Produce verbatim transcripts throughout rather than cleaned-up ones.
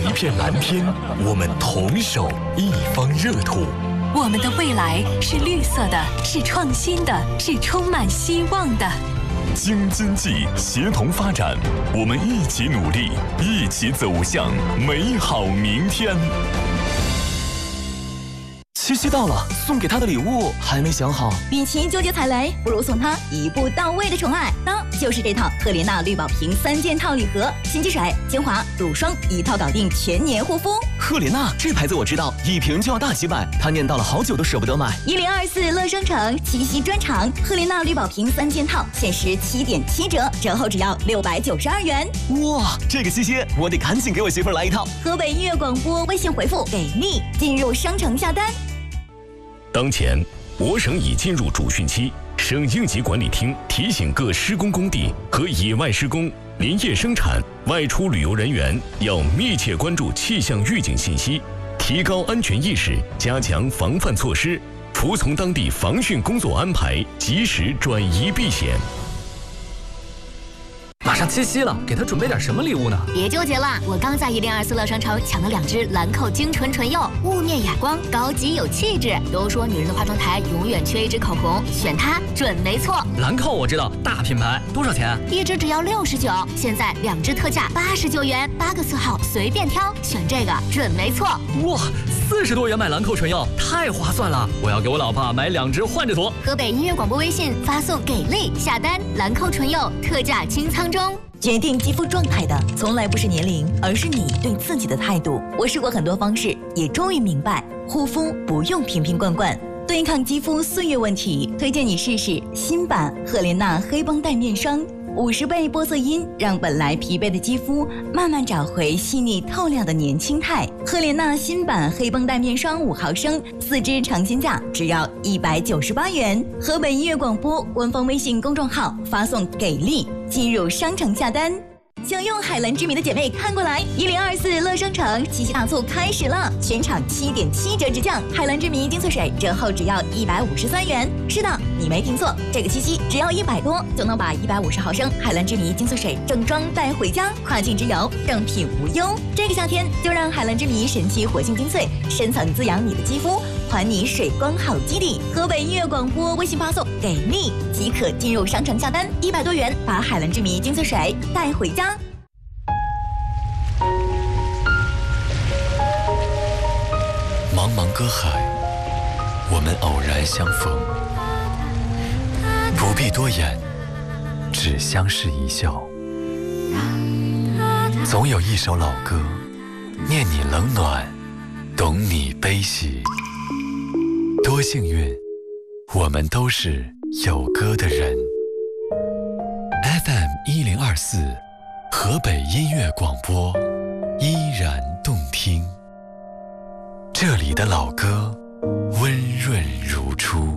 片蓝天，我们同守一方热土。 我们的未来是绿色的，是创新的，是充满希望的。 京津冀协同发展，我们一起努力，一起走向美好明天。 七夕到了，送给他的礼物还没想好。 与其纠结踩雷，不如送他一步到位的宠爱。那就是这套赫莲娜绿宝瓶三件套礼盒，新机水、精华、乳霜一套搞定全年护肤。 赫莲娜这牌子我知道，一瓶就要大几百，他念叨了好久都舍不得买。 一零二四乐商城七夕专场，赫莲娜绿宝瓶三件套限时七点七折，折后只要六百九十二元。 哇，这个七夕我得赶紧给我媳妇儿来一套。 河北音乐广播微信回复给力，进入商城下单。 当前，我省已进入主汛期，省应急管理厅提醒各施工工地和野外施工、林业生产、外出旅游人员要密切关注气象预警信息，提高安全意识，加强防范措施，服从当地防汛工作安排，及时转移避险。 马上七夕了，给他准备点什么礼物呢？ 别纠结了，我刚在一零二四乐商城抢了两支兰蔻精纯唇釉，雾面哑光，高级有气质。都说女人的化妆台永远缺一支口红，选它准没错。 兰蔻我知道，大品牌，多少钱？ 一支只要六十九，现在两支特价八十九元，八个色号随便挑，选这个准没错。 哇，四十多元买兰蔻唇釉，太划算了！我要给我老婆买两支换着涂。 河北音乐广播微信发送给力下单，兰蔻唇釉特价清仓中。 决定肌肤状态的从来不是年龄，而是你对自己的态度。我试过很多方式，也终于明白，护肤不用瓶瓶罐罐。对抗肌肤岁月问题，推荐你试试新版赫莲娜黑绷带面霜，五十倍玻色因让本来疲惫的肌肤慢慢找回细腻透亮的年轻态。赫莲娜新版黑绷带面霜五毫升，四支尝鲜价只要一百九十八元。河北音乐广播官方微信公众号发送给力，进入商城下单。想用海蓝之谜的姐妹看过来，一零二四乐商城七夕大促开始了，全场七点七折直降，海蓝之谜精粹水折后只要一百五十三元。是的，你没听错，这个七夕只要一百多就能把一百五十毫升海蓝之谜精粹水正装带回家，跨境之游正品无忧。这个夏天就让海蓝之谜神奇活性精粹深层滋养你的肌肤，还你水光好基底。河北音乐广播微信发送给力即可进入商城下单，一百多元把海蓝之谜精粹水带回家。 茫茫歌海，我们偶然相逢，不必多言，只相视一笑。总有一首老歌，念你冷暖，懂你悲喜。多幸运，我们都是有歌的人。F M 一零二四，河北音乐广播，依然动听。这里的老歌温润如初。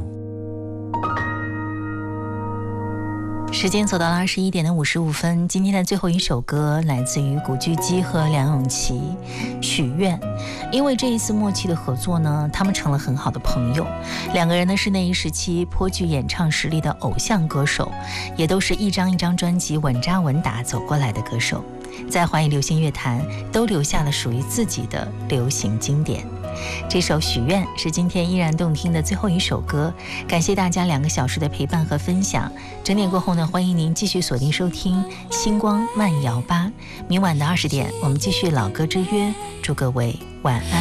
时间走到了二十一点的五十五分，今天的最后一首歌来自于古巨基和梁咏琪，《许愿》。因为这一次默契的合作呢，他们成了很好的朋友。两个人呢是那一时期颇具演唱实力的偶像歌手，也都是一张一张专辑稳扎稳打走过来的歌手，在华语流行乐坛都留下了属于自己的流行经典。这首《许愿》是今天依然动听的最后一首歌，感谢大家两个小时的陪伴和分享。整点过后呢，欢迎您继续锁定收听星光慢摇吧。明晚的二十点，我们继续老歌之约，祝各位晚安。